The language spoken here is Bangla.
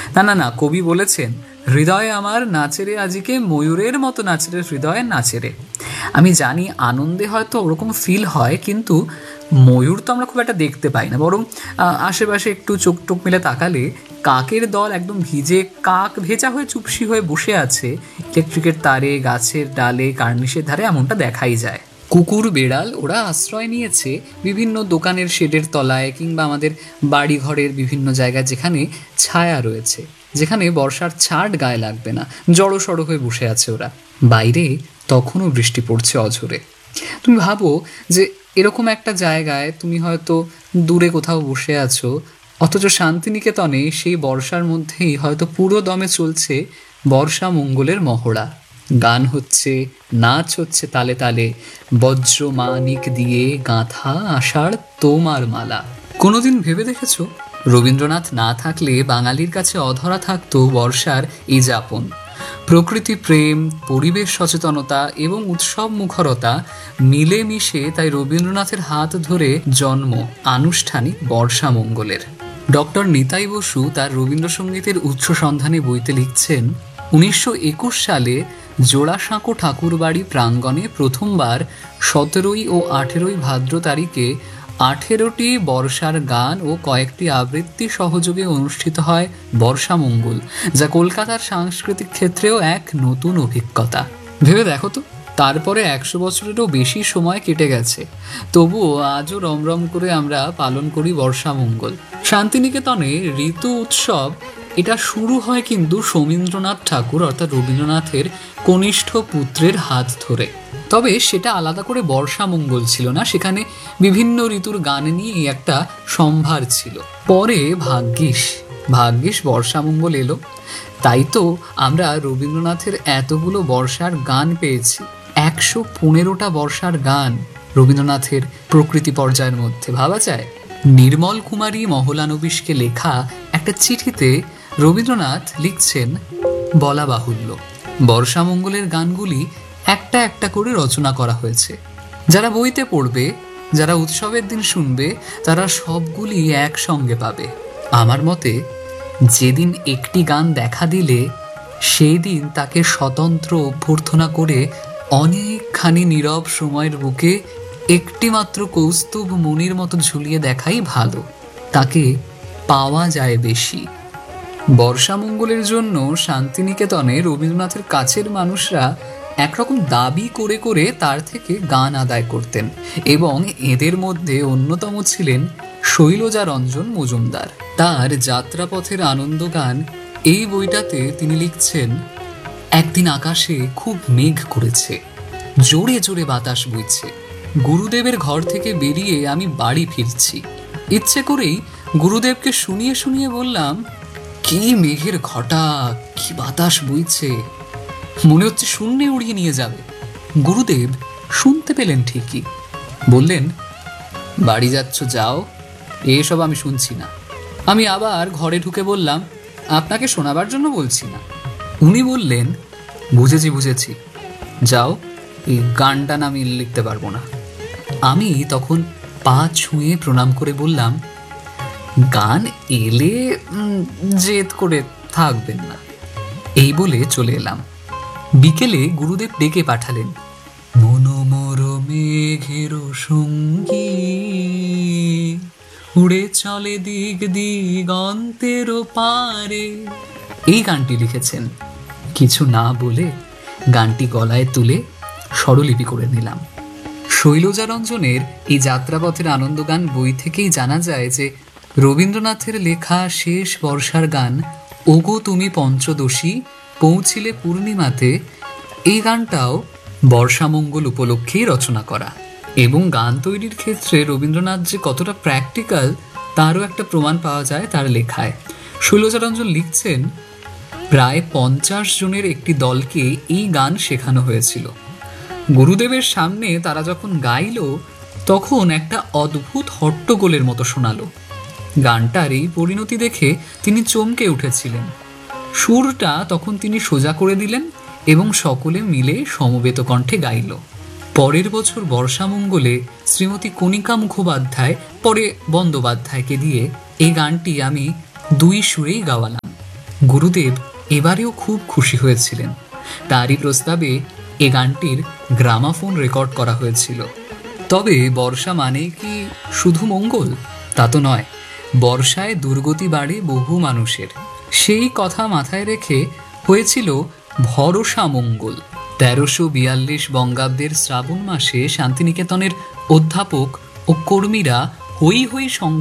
না না না, কবি বলেছেন, হৃদয়ে আমার নাচেরে আজিকে ময়ূরের মতো নাচেরে হৃদয়ে নাচেরে। আমি জানি আনন্দে হয়তো ওরকম ফিল হয়, কিন্তু ময়ূর তো আমরা খুব একটা দেখতে পাই না, বরং আশেপাশে একটু চোখ টোক মেলে তাকালে কাকের দল একদম ভিজে কাক ভেজা হয়ে চুপসি হয়ে বসে আছে ইলেকট্রিকের তারে, গাছের ডালে, কার্নিশের ধারে, এমনটা দেখাই যায়। কুকুর বেড়াল ওরা আশ্রয় নিয়েছে বিভিন্ন দোকানের শেডের তলায়, কিংবা আমাদের বাড়ি ঘরের বিভিন্ন জায়গায় যেখানে ছায়া রয়েছে, যেখানে বর্ষার ছাট গায়ে লাগবে না, জড়ো সড়ো হয়ে বসে আছে ওরা। বাইরে তখনও বৃষ্টি পড়ছে অঝোরে। তুমি ভাবো যে এরকম একটা জায়গায় তুমি হয়তো দূরে কোথাও বসে আছো, অথচ শান্তিনিকেতনে সেই বর্ষার মধ্যেই হয়তো পুরো দমে চলছে বর্ষা মঙ্গলের মহড়া। গান হচ্ছে, নাচ হচ্ছে তালে তালে, বজ্র মানিক দিয়ে গাঁথা আষাঢ় তোমার মালা। কোনোদিন ভেবে দেখেছো রবীন্দ্রনাথ না থাকলে বাঙালির কাছে অধরা থাকতো বর্ষার এই যাপন? প্রকৃতি প্রেম, পরিবেশ সচেতনতা এবং উৎসব মুখরতা মিলেমিশে তাই রবীন্দ্রনাথের হাত ধরে জন্ম আনুষ্ঠানিক বর্ষা মঙ্গলের। ডক্টর নিতাই বসু তার রবীন্দ্রসঙ্গীতের উৎস সন্ধানে বইতে লিখছেন, 1921 সালে জোড়াসাঁকো ঠাকুরবাড়ি প্রাঙ্গণে প্রথমবার 17 ও 18 ভাদ্র তারিখে 18টি বর্ষার গান ও কয়েকটি আবৃত্তি সহযোগে অনুষ্ঠিত হয় বর্ষামঙ্গল, যা কলকাতার সাংস্কৃতিক ক্ষেত্রেও এক নতুন অভিজ্ঞতা। ভেবে দেখো তো, তারপরে 100 বছরেরও বেশি সময় কেটে গেছে, তবুও আজও রমরম করে আমরা পালন করি বর্ষামঙ্গল। শান্তিনিকেতনে ঋতু উৎসব এটা শুরু হয় কিন্তু সৌমীন্দ্রনাথ ঠাকুর অর্থাৎ রবীন্দ্রনাথের কনিষ্ঠ পুত্রের হাত ধরে। তবে সেটা আলাদা করে বর্ষামঙ্গল ছিল না, সেখানে বিভিন্ন ঋতুর গান নিয়ে একটা সম্ভার ছিল। পরে ভাগ্যিস বর্ষামঙ্গল এলো, তাই তো আমরা রবীন্দ্রনাথের এতগুলো বর্ষার গান পেয়েছি। 115টা বর্ষার গান রবীন্দ্রনাথের প্রকৃতি পর্যায়ের মধ্যে, ভাবা যায়? নির্মল কুমারী মহলানবিশকে লেখা একটা চিঠিতে রবীন্দ্রনাথ লিখছেন, বলা বাহুল্য, বর্ষামঙ্গলের গানগুলি একটা একটা করে রচনা করা হয়েছে। যারা বইতে পড়বে, যারা উৎসবের দিন শুনবে, তারা সবগুলি একসঙ্গে পাবে। আমার মতে যেদিন একটি গান দেখা দিলে সেই দিন তাকে স্বতন্ত্র অভ্যর্থনা করে অনেকখানি নীরব সময়ের বুকে একটি মাত্র কৌস্তুভ মণির মতো ঝুলিয়ে দেখাই ভালো, তাকে পাওয়া যায় বেশি। বর্ষামঙ্গলের জন্য শান্তিনিকেতনে রবীন্দ্রনাথের কাছের মানুষরা একরকম দাবি করে করে তার থেকে গান আদায় করতেন, এবং এদের মধ্যে অন্যতম ছিলেন শৈলজা রঞ্জন মজুমদার। তার যাত্রাপথের আনন্দ গান এই বইটাতে তিনি লিখছেন, একদিন আকাশে খুব মেঘ করেছে, জোরে জোরে বাতাস বইছে, গুরুদেবের ঘর থেকে বেরিয়ে আমি বাড়ি ফিরছি। ইচ্ছে করেই গুরুদেবকে শুনিয়ে শুনিয়ে বললাম, কি মেঘের ঘটা, কি বাতাস বইছে, মনে হচ্ছে শূন্যে উড়িয়ে নিয়ে যাবে। গুরুদেব শুনতে পেলেন ঠিকই, বললেন, বাড়ি যাচ্ছ যাও, এসব আমি শুনছি না। আমি আবার ঘরে ঢুকে বললাম, আপনাকে শোনাবার জন্য বলছি না। উনি বললেন, বুঝেছি, যাও, এই গানটা না আমি লিখতে পারবো না। আমি তখন পা ছুঁয়ে প্রণাম করে বললাম, গান এলে জেদ করে থাকবেন না, এই বলে চলে এলাম। বিকেলে গুরুদেব ডেকে পাঠালেন, মনোমর মেঘের সঙ্গী উড়ে চলে দিক দিগন্তের পারে, এই গানটি লিখেছেন। কিছু না বলে গানটি গলায় তুলে স্বরলিপি করে নিলাম। শৈলজা রঞ্জনের এই যাত্রাপথের আনন্দ গান বই থেকেই জানা যায় যে রবীন্দ্রনাথের লেখা শেষ বর্ষার গান ওগো তুমি পঞ্চদশী পৌঁছিলে পূর্ণিমাতে, এই গানটাও বর্ষামঙ্গল উপলক্ষেই রচনা করা। এবং গান তৈরির ক্ষেত্রে রবীন্দ্রনাথ যে কতটা প্র্যাকটিক্যাল তারও একটা প্রমাণ পাওয়া যায় তার লেখায়। শৈলজা রঞ্জন লিখছেন, প্রায় 50 জনের একটি দলকে এই গান শেখানো হয়েছিল। গুরুদেবের সামনে তারা যখন গাইল, তখন একটা অদ্ভুত হট্টগোলের মতো শোনালো। গানটার এই পরিণতি দেখে তিনি চমকে উঠেছিলেন। সুরটা তখন তিনি সোজা করে দিলেন এবং সকলে মিলে সমবেত কণ্ঠে গাইল। পরের বছর বর্ষামঙ্গলে শ্রীমতী কণিকা মুখোপাধ্যায়, পরে বন্দ্যোপাধ্যায়কে দিয়ে এই গানটি আমি 2 সুরেই গাওয়ালাম। গুরুদেব এবারেও খুব খুশি হয়েছিলেন। তারই প্রস্তাবে এ গানটির গ্রামাফোন রেকর্ড করা হয়েছিল। তবে বর্ষা মানে কি শুধু মঙ্গল? তা তো নয়। বর্ষায় দুর্গতি বাড়ে বহু মানুষের, সেই কথা মাথায় রেখে হয়েছিল ভরসা মঙ্গল। 1342 বঙ্গাব্দের শ্রাবণ মাসে শান্তিনিকেতনের অধ্যাপক ও কর্মীরা হই হই